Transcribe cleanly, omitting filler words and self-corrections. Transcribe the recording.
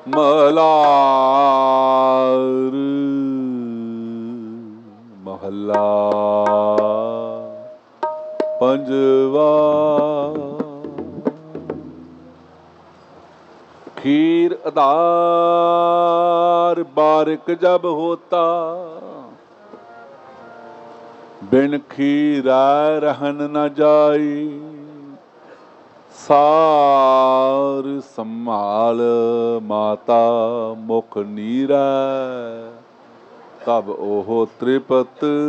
ਮਲਾਰ ਮਹੱਲਾ ਪੰਜਵਾ। खीर आधार बारिक जब होता, बिन खीरा रहन न जाई। सार संभाल माता मुख नीरा, तब ओह त्रिपत